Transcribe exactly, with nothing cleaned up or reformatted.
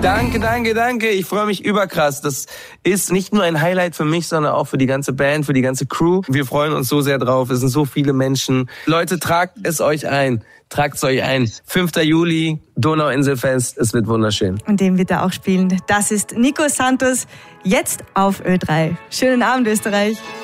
Danke, danke, danke. Ich freue mich überkrass. Das ist nicht nur ein Highlight für mich, sondern auch für die ganze Band, für die ganze Crew. Wir freuen uns so sehr drauf. Es sind so viele Menschen. Leute, tragt es euch ein. Tragt es euch ein. fünfter Juli, Donauinselfest. Es wird wunderschön. Und den wird er auch spielen. Das ist Nico Santos, jetzt auf Ö drei. Schönen Abend, Österreich.